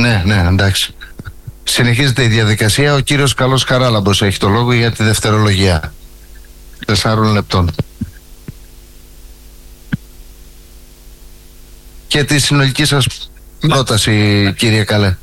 Ναι, εντάξει. Συνεχίζεται η διαδικασία. Ο κύριος Καλός Χαράλαμπος έχει το λόγο για τη δευτερολογία 4 λεπτών. Και τη συνολική σας πρόταση, κύριε Καλέ.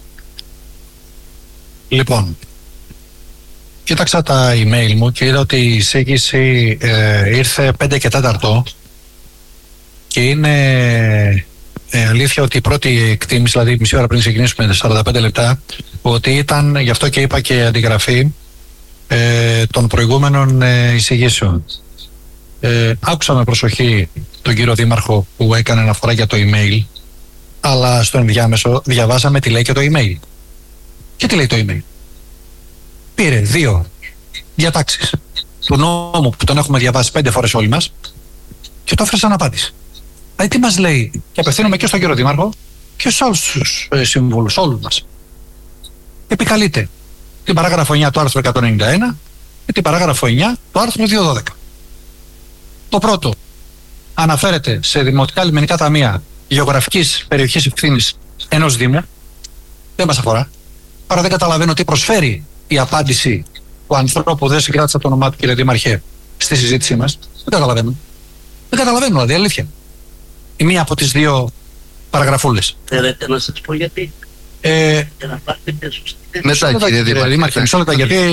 Λοιπόν, κοίταξα τα email μου και είδα ότι η εισήγηση ήρθε 5 και 4 και είναι αλήθεια ότι η πρώτη εκτίμηση, δηλαδή μισή ώρα πριν ξεκινήσουμε 45 λεπτά, ότι ήταν, γι' αυτό και είπα και αντιγραφή των προηγούμενων εισηγήσεων. Άκουσα με προσοχή τον κύριο Δήμαρχο που έκανε αναφορά για το email, αλλά στο ενδιάμεσο διαβάσαμε τι λέει και το email. Και τι λέει το email? Πήρε 2 διατάξεις του νόμου που τον έχουμε διαβάσει 5 φορές όλοι μας και το έφερε σαν απάντηση. Δηλαδή τι μας λέει, και απευθύνομαι και στον κύριο Δήμαρχο και στους άλλους τους συμβούλους, όλους μας. Επικαλείται την παράγραφο 9 του άρθρου 191 και την παράγραφο 9 του άρθρου 212. Το πρώτο αναφέρεται σε δημοτικά λιμενικά ταμεία γεωγραφικής περιοχής ευθύνης ενός Δήμου. Δεν μας αφορά. Άρα δεν καταλαβαίνω τι προσφέρει η απάντηση του ανθρώπου που δεν συγκράτησα το όνομά του, κύριε Δήμαρχε, στη συζήτησή μας. Δεν καταλαβαίνω. Δεν καταλαβαίνω, δηλαδή, αλήθεια. Η μία από τις 2 παραγραφούλες. Θέλετε να σας πω γιατί? Για να πάρετε μετά, κύριε Δήμαρχε, μισό λεπτό, γιατί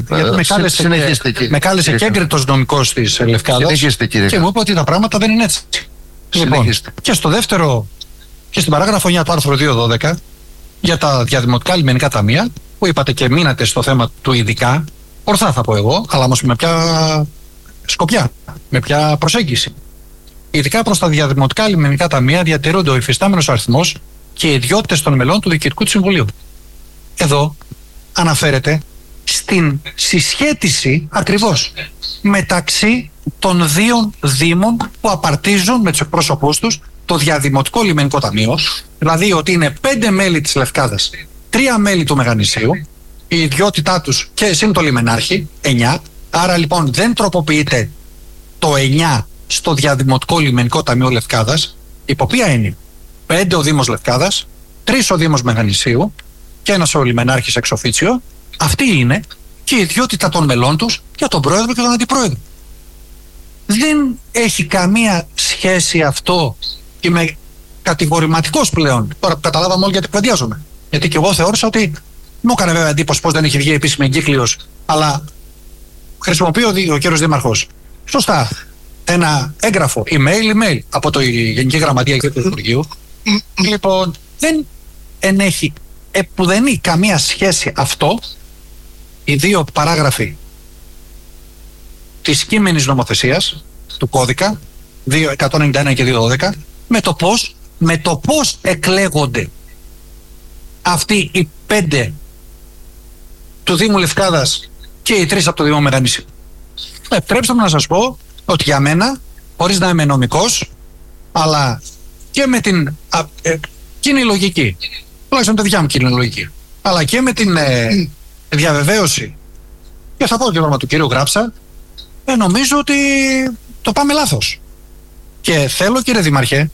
με κάλεσε και έγκριτος νομικός της Λευκάδας και μου είπε ότι τα πράγματα δεν είναι έτσι. Λοιπόν, και στο δεύτερο, και στην παράγραφο 9 του άρθρου 212 για τα διαδημοτικά λιμενικά ταμεία, που είπατε και μείνατε στο θέμα του ειδικά, ορθά θα πω εγώ, αλλά όμως με ποια σκοπιά, με ποια προσέγγιση. Ειδικά προς τα διαδημοτικά λιμενικά ταμεία διατηρούνται ο υφιστάμενος αριθμός και οι ιδιότητες των μελών του Διοικητικού του Συμβουλίου. Εδώ αναφέρεται στην συσχέτιση ακριβώς μεταξύ των 2 δήμων που απαρτίζουν με τους εκπρόσωπούς τους το Διαδημοτικό Λιμενικό Ταμείο, δηλαδή ότι είναι 5 μέλη της Λευκάδας, 3 μέλη του Μεγανησίου, η ιδιότητά τους και συν το λιμενάρχη, 9. Άρα λοιπόν δεν τροποποιείται το 9 στο Διαδημοτικό Λιμενικό Ταμείο Λευκάδας, υπό ποια είναι 5 ο Δήμος Λευκάδας, 3 ο Δήμος Μεγανησίου και 1 ο λιμενάρχης εξ οφίτσιο. Αυτή είναι και η ιδιότητα των μελών τους για τον πρόεδρο και τον αντιπρόεδρο. Δεν έχει καμία σχέση αυτό, και είμαι κατηγορηματικός πλέον, τώρα που καταλάβαμε όλοι γιατί κουβεντιάζομαι. Γιατί και εγώ θεώρησα ότι μου έκανε βέβαια εντύπωση πως δεν έχει βγει επίσημη εγκύκλειος, αλλά χρησιμοποιεί ο κύριος Δήμαρχος σωστά ένα έγγραφο email από το Γενική Γραμματεία και του Υπουργείου. Λοιπόν, δεν ενέχει επουδενή καμία σχέση αυτό, οι 2 παράγραφοι της κείμενης νομοθεσίας του κώδικα 191 και 212 με το πώς εκλέγονται αυτοί οι 5 του Δήμου Λευκάδας και οι 3 από το Δήμο Μεγανήσιου. Επιτρέψτε μου να σας πω ότι για μένα, χωρίς να είμαι νομικός, αλλά και με την κοινή λογική, τουλάχιστον τη δικιά μου κοινή λογική, αλλά και με την διαβεβαίωση, και θα πω και όνομα του κύριου Γράψα, νομίζω ότι το πάμε λάθος. Και θέλω, κύριε Δήμαρχε,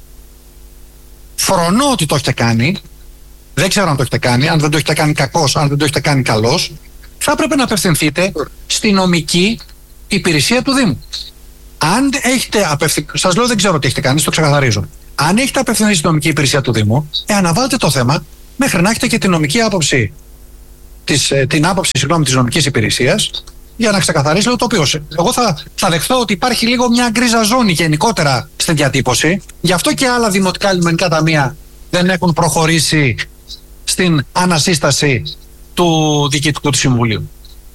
φρονώ ότι το έχετε κάνει, δεν ξέρω αν το έχετε κάνει, αν δεν το έχετε κάνει κακός, αν δεν το έχετε κάνει καλός, θα έπρεπε να απευθυνθείτε στη νομική υπηρεσία του Δήμου. Αν έχετε σας λέω, δεν ξέρω τι έχετε κάνει, το ξεκαθαρίζω. Αν έχετε απευθυνθεί στη νομική υπηρεσία του Δήμου, αναβάλλετε το θέμα μέχρι να έχετε και την νομική άποψη, την άποψη της νομικής υπηρεσίας, για να ξεκαθαρίσει το οποίο. Εγώ θα δεχθώ ότι υπάρχει λίγο μια γκρίζα ζώνη γενικότερα στην διατύπωση. Γι' αυτό και άλλα δημοτικά λιμενικά ταμεία δεν έχουν προχωρήσει στην ανασύσταση του Διοικητικού του Συμβουλίου.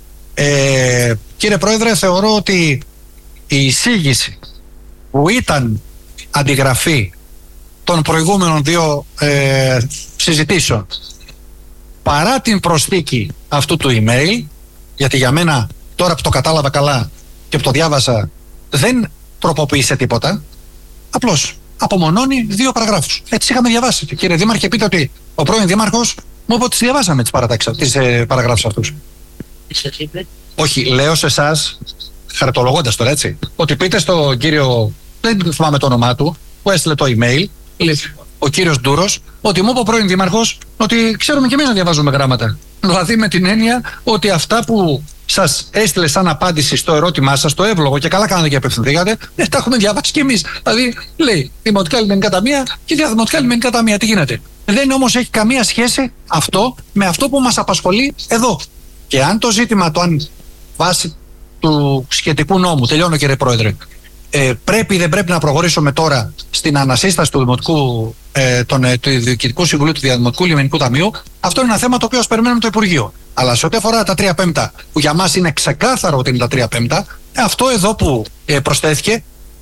Κύριε Πρόεδρε, θεωρώ ότι η εισήγηση που ήταν αντιγραφή των προηγούμενων 2 συζητήσεων, παρά την προσθήκη αυτού του email, γιατί για μένα τώρα που το κατάλαβα καλά και που το διάβασα, δεν τροποποίησε τίποτα, απλώς απομονώνει 2 παραγράφους. Έτσι είχαμε διαβάσει. Και κύριε Δήμαρχε, πείτε ότι ο πρώην Δήμαρχος μου είπε ότι τις διαβάσαμε τις παραγράφους αυτούς. Τι σας είπε? Όχι, λέω σε εσάς, χαρακτολογώντας τώρα, έτσι, ότι πείτε στον κύριο, δεν θυμάμαι το όνομά του, που έστειλε το email, ο κύριος Ντούρος, ότι μου είπε ο πρώην Δήμαρχος ότι ξέρουμε και εμείς να διαβάζουμε γράμματα. Δηλαδή με την έννοια ότι αυτά που σας έστειλε σαν απάντηση στο ερώτημά σας, το εύλογο, και καλά κάνατε και απευθυνθήκατε, τα έχουμε διαβάσει κι εμείς. Δηλαδή λέει δημοτικά λιμενικά ταμεία και διαδημοτικά λιμενικά ταμεία. Τι γίνεται? Δεν όμως έχει καμία σχέση αυτό με αυτό που μας απασχολεί εδώ. Και αν το ζήτημα, το αν βάσει του σχετικού νόμου, τελειώνω κύριε Πρόεδρε, πρέπει ή δεν πρέπει να προχωρήσουμε τώρα στην ανασύσταση του του Διοικητικού Συμβουλίου του Διαδημοτικού Λιμενικού Ταμείου, αυτό είναι ένα θέμα το οποίο ας περιμένουμε το Υπουργείο. Αλλά σε ό,τι αφορά τα 3/5, που για μας είναι ξεκάθαρο ότι είναι τα 3/5, αυτό εδώ που προσθέθηκε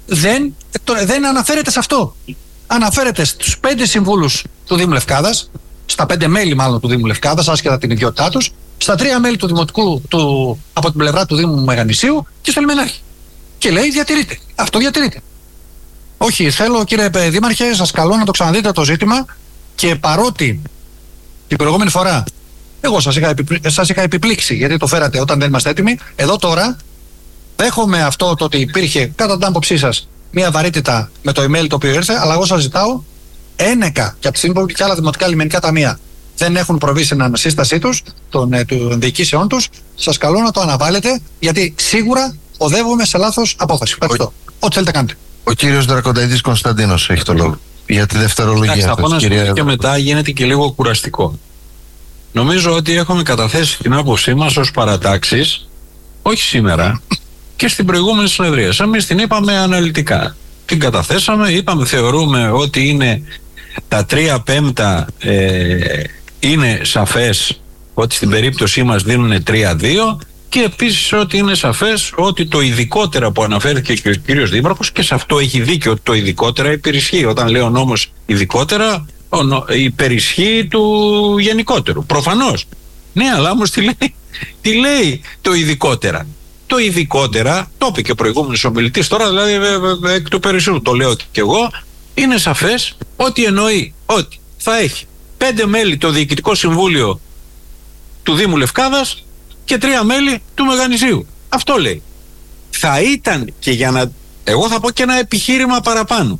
δεν αναφέρεται σε αυτό. Αναφέρεται στους 5 συμβούλους του Δήμου Λευκάδας, στα 5 μέλη μάλλον του Δήμου Λευκάδας, άσχετα την ιδιότητά τους, στα 3 μέλη του Δημοτικού από την πλευρά του Δήμου Μεγανησίου και στο Λιμενάρχη. Και λέει διατηρείται. Αυτό διατηρείται. Όχι, θέλω κύριε Δήμαρχε, σας καλώ να το ξαναδείτε το ζήτημα, και παρότι την προηγούμενη φορά εγώ σας είχα επιπλήξει γιατί το φέρατε όταν δεν είμαστε έτοιμοι, εδώ τώρα δέχομαι αυτό το ότι υπήρχε κατά την άποψή σας μια βαρύτητα με το email το οποίο ήρθε, αλλά εγώ σας ζητάω ένεκα, και από τη στιγμή που και άλλα δημοτικά λιμενικά ταμεία δεν έχουν προβεί στην ανασύστασή τους, των διοικήσεών τους, σας καλώ να το αναβάλλετε, γιατί σίγουρα οδεύουμε σε λάθος απόφαση. Ευχαριστώ. Ό,τι θέλετε κάντε. Ο κύριος Δρακονταίδης Κωνσταντίνος έχει το λόγο για τη δευτερολογία. Από ένα σημείο και μετά γίνεται και λίγο κουραστικό. Νομίζω ότι έχουμε καταθέσει την άποψή μας ως παρατάξεις, όχι σήμερα, και στην προηγούμενη συνεδρία. Εμείς την είπαμε αναλυτικά. Την καταθέσαμε, είπαμε θεωρούμε ότι είναι τα 3/5 είναι σαφές ότι στην περίπτωσή μας δίνουν 3-2, και επίσης ότι είναι σαφές ότι το ειδικότερα που αναφέρθηκε και ο κύριος Δήμαρχος, και σε αυτό έχει δίκιο, ότι το ειδικότερα υπερισχύει. Όταν λέει ο νόμος ειδικότερα, υπερισχύει του γενικότερου. Προφανώς. Ναι, αλλά όμως τι λέει το ειδικότερα? Το ειδικότερα, το είπε και ο προηγούμενος ομιλητής, τώρα δηλαδή εκ του περισσού το λέω και εγώ, είναι σαφές ότι εννοεί ότι θα έχει 5 μέλη το Διοικητικό Συμβούλιο του Δήμου Λευκάδας και 3 μέλη του Μεγανησίου. Αυτό λέει. Θα ήταν, και για να... εγώ θα πω και ένα επιχείρημα παραπάνω.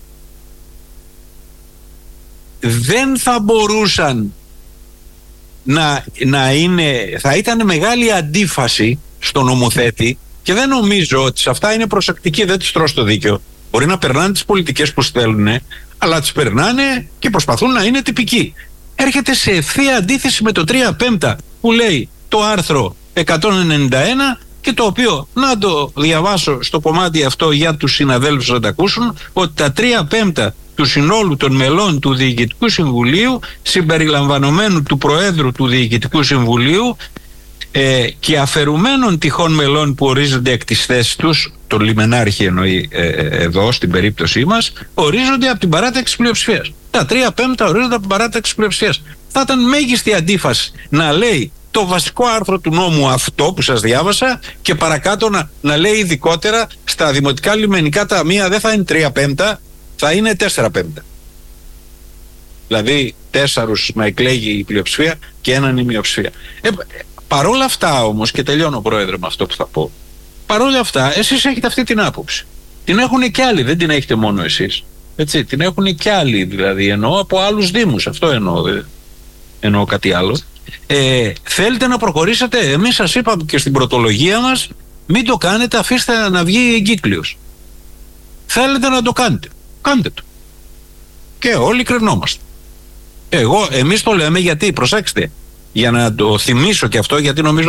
Δεν θα μπορούσαν να είναι... θα ήταν μεγάλη αντίφαση στον νομοθέτη, και δεν νομίζω ότι σε αυτά είναι προσεκτικοί, δεν τις τρως το δίκαιο. Μπορεί να περνάνε τις πολιτικές που στέλνουν, αλλά τις περνάνε και προσπαθούν να είναι τυπικοί. Έρχεται σε ευθεία αντίθεση με το 3/5 που λέει το άρθρο 191, και το οποίο, να το διαβάσω στο κομμάτι αυτό για τους συναδέλφους να τα ακούσουν, ότι τα 3/5 του συνόλου των μελών του Διοικητικού Συμβουλίου, συμπεριλαμβανομένου του Προέδρου του Διοικητικού Συμβουλίου και αφαιρουμένων τυχόν μελών που ορίζονται εκ της θέσης τους, το λιμενάρχη εννοεί εδώ στην περίπτωσή μας, ορίζονται από την παράταξη πλειοψηφίας. Τα 3/5 ορίζονται από την παράταξη πλειοψηφίας. Θα ήταν μέγιστη αντίφαση να λέει το βασικό άρθρο του νόμου αυτό που σας διάβασα, και παρακάτω να λέει ειδικότερα στα δημοτικά λιμενικά ταμεία δεν θα είναι 3/5, θα είναι 4/5. Δηλαδή 4 να εκλέγει η πλειοψηφία και 1 η μειοψηφία. Παρόλα αυτά όμως, και τελειώνω Πρόεδρε με αυτό που θα πω, παρόλα αυτά εσείς έχετε αυτή την άποψη. Την έχουν και άλλοι, δεν την έχετε μόνο εσείς. Έτσι, την έχουν και άλλοι, δηλαδή εννοώ από άλλους δήμους, αυτό εννοώ κάτι άλλο. Θέλετε να προχωρήσετε, εμείς σας είπαμε και στην πρωτολογία μας, μην το κάνετε, αφήστε να βγει εγκύκλειος. Θέλετε να το κάνετε, κάντε το. Και όλοι κρινόμαστε. Εμείς το λέμε γιατί, προσέξτε, για να το θυμίσω και αυτό, γιατί νομίζω